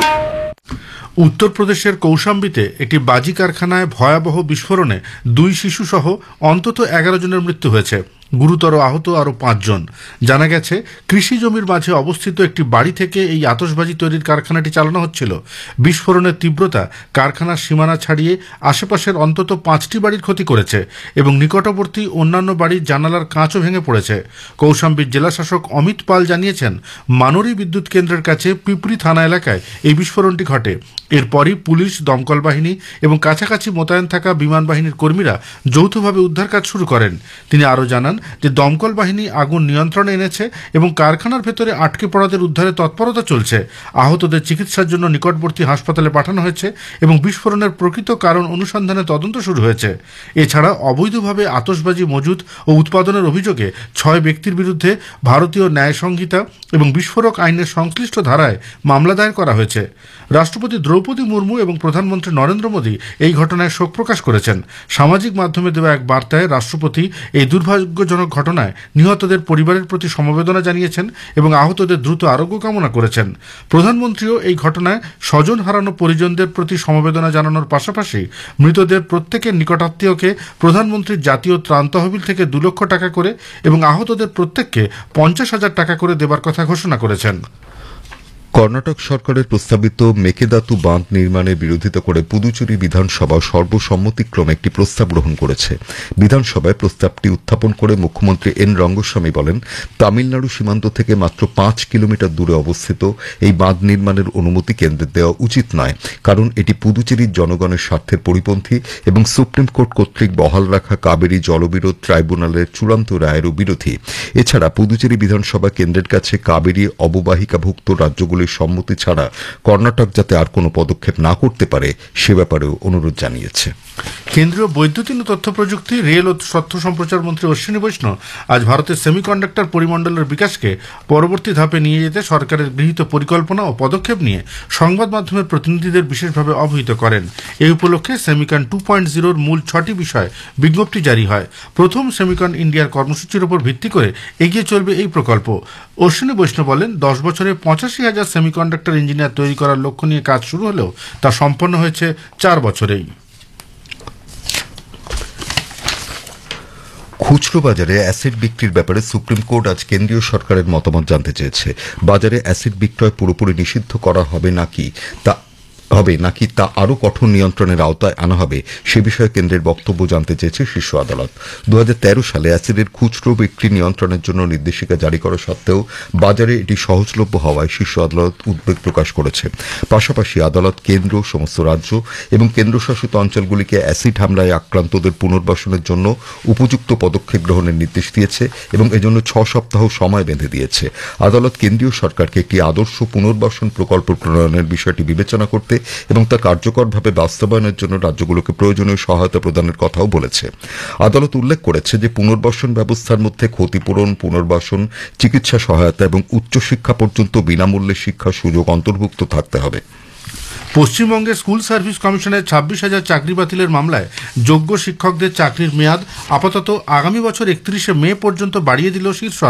উত্তরপ্রদেশের কৌশাম্বীতে একটি বাজি কারখানায় ভয়াবহ বিস্ফোরণে 2 শিশু সহ অন্তত 11 জনের মৃত্যু হয়েছে। গুরুতর আহত আরও 5 জন। জানা গেছে, কৃষি জমির মাঝে অবস্থিত একটি বাড়ি থেকে এই আতশবাজি তৈরির কারখানাটি চালানো হচ্ছিল। বিস্ফোরণের তীব্রতা কারখানার সীমানা ছাড়িয়ে আশেপাশের অন্তত 5টি বাড়ির ক্ষতি করেছে এবং নিকটবর্তী অন্যান্য বাড়ির জানালার কাঁচও ভেঙে পড়েছে। কৌশাম্বীর জেলাশাসক অমিত পাল জানিয়েছেন, মানোরি বিদ্যুৎ কেন্দ্রের কাছে পিপরি থানা এলাকায় এই বিস্ফোরণটি ঘটে। এরপরই পুলিশ, দমকল বাহিনী এবং কাছাকাছি মোতায়েন থাকা বিমান বাহিনীর কর্মীরা যৌথভাবে উদ্ধার কাজ শুরু করেন। তিনি আরও জানান যে দমকল বাহিনী আগুন নিয়ন্ত্রণে এনেছে এবং কারখানার ভেতরে আটকে পড়াদের উদ্ধারে তৎপরতা চলছে। আহতদের চিকিৎসার জন্য নিকটবর্তী হাসপাতালে পাঠানো হয়েছে এবং বিস্ফোরণের প্রকৃত কারণ অনুসন্ধানে তদন্ত শুরু হয়েছে। এছাড়া অবৈধভাবে আতশবাজি মজুত ও উৎপাদনের অভিযোগে 6 ব্যক্তির বিরুদ্ধে ভারতীয় ন্যায় সংহিতা এবং বিস্ফোরক আইনের সংশ্লিষ্ট ধারায় মামলা দায়ের করা হয়েছে। রাষ্ট্রপতি দ্রৌপদী মুর্মু এবং প্রধানমন্ত্রী নরেন্দ্র মোদী এই ঘটনায় শোক প্রকাশ করেছেন। সামাজিক মাধ্যমে দেওয়া এক বার্তায় রাষ্ট্রপতি এই দুর্ভাগ্যজনক ঘটনায় নিহতদের পরিবারের প্রতি সমবেদনা জানিয়েছেন এবং আহতদের দ্রুত আরোগ্য কামনা করেছেন। প্রধানমন্ত্রীও এই ঘটনায় স্বজন হারানো পরিজনদের প্রতি সমবেদনা জানানোর পাশাপাশি মৃতদের প্রত্যেকের নিকটাত্মীয়কে প্রধানমন্ত্রীর জাতীয় ত্রাণ তহবিল থেকে 2 লক্ষ টাকা করে এবং আহতদের প্রত্যেককে 50,000 টাকা করে দেবার কথা ঘোষণা করেছেন। কর্ণাটক সরকারের প্রস্তাবিত মেকেদাতু বাঁধ নির্মাণের বিরোধিতা করে পুদুচেরি বিধানসভা সর্বসম্মতিক্রমে একটি প্রস্তাব গ্রহণ করেছে। বিধানসভায় প্রস্তাবটি উত্থাপন করে মুখ্যমন্ত্রী এন রঙ্গস্বামী বলেন, তামিলনাড়ু সীমান্ত থেকে মাত্র 5 কিলোমিটার দূরে অবস্থিত এই বাঁধ নির্মাণের অনুমতি কেন্দ্রের দেওয়া উচিত নয়, কারণ এটি পুদুচেরির জনগণের স্বার্থের পরিপন্থী এবং সুপ্রিম কোর্ট কর্তৃক বহাল রাখা কাবেরী জলবিরোধ ট্রাইব্যুনালের চূড়ান্ত রায়েরও বিরোধী। এছাড়া পুদুচেরি বিধানসভা কেন্দ্রের কাছে কাবেরী অববাহিকাভুক্ত রাজ্যগুলি সম্মতি ছাড়া কর্ণাটক যাতে আর কোনো পদক্ষেপ না করতে পারে সে ব্যাপারেও অনুরোধ জানিয়েছে। কেন্দ্রীয় বৈদ্যুতিন ও তথ্য প্রযুক্তি, রেল ও তথ্য সম্প্রচার মন্ত্রী অশ্বিনী বৈষ্ণব আজ ভারতের সেমিকন্ডাক্টর পরিমণ্ডলের বিকাশকে পরবর্তী ধাপে নিয়ে যেতে সরকারের গৃহীত পরিকল্পনা ও পদক্ষেপ নিয়ে সংবাদ মাধ্যমের প্রতিনিধিদের বিশেষভাবে অবহিত করেন। এই উপলক্ষে সেমিকন 2.0-র মূল 6টি বিষয় বিজ্ঞপ্তি জারি হয়। প্রথম সেমিকন ইন্ডিয়ার কর্মসূচির উপর ভিত্তি করে এগিয়ে চলবে এই প্রকল্প। অশ্বিনী বৈষ্ণব বলেন, 10 বছরে 85,000 সেমিকন্ডাক্টর ইঞ্জিনিয়ার তৈরি করার লক্ষ্য নিয়ে কাজ শুরু হলেও তা সম্পন্ন হয়েছে 4 বছরেই। খুচরো বাজারে অ্যাসিড বিক্রির ব্যাপারে সুপ্রিম কোর্ট আজ কেন্দ্রীয় সরকারের মতামত জানতে চেয়েছে। বাজারে অ্যাসিড বিক্রয় পুরোপুরি নিষিদ্ধ করা হবে নাকি তা আরও কঠোর নিয়ন্ত্রণের আওতায় আনা হবে সে বিষয়ে কেন্দ্রের বক্তব্য জানতে চেয়েছে শীর্ষ আদালত। 2013 সালে অ্যাসিডের খুচরো বিক্রি নিয়ন্ত্রণের জন্য নির্দেশিকা জারি করা সত্ত্বেও বাজারে এটি সহজলভ্য হওয়ায় শীর্ষ আদালত উদ্বেগ প্রকাশ করেছে। পাশাপাশি আদালত কেন্দ্র, সমস্ত রাজ্য এবং কেন্দ্রশাসিত অঞ্চলগুলিকে অ্যাসিড হামলায় আক্রান্তদের পুনর্বাসনের জন্য উপযুক্ত পদক্ষেপ গ্রহণের নির্দেশ দিয়েছে এবং এজন্য 6 সপ্তাহ সময় বেঁধে দিয়েছে। আদালত কেন্দ্রীয় সরকারকে একটি আদর্শ পুনর্বাসন প্রকল্প প্রণয়নের বিষয়টি বিবেচনা করতে এবং তা কার্যকরভাবে বাস্তবায়নের জন্য রাজ্যগুলোকে প্রয়োজনীয় সহায়তা প্রদানের কথাও বলেছে। আদালত উল্লেখ করেছে যে পুনর্বাসন ব্যবস্থার মধ্যে ক্ষতিপূরণ, পুনর্বাসন, চিকিৎসা সহায়তা এবং উচ্চশিক্ষা পর্যন্ত বিনামূল্যে শিক্ষার সুযোগ অন্তর্ভুক্ত থাকতে হবে। পশ্চিমবঙ্গের স্কুল সার্ভিস কমিশনের 26,000 চাকরি বাতিলের মামলায় যোগ্য শিক্ষকদের চাকরির মেয়াদ আপাতত আগামী বছর 31শে মে পর্যন্ত বাড়িয়ে দিল শীর্ষ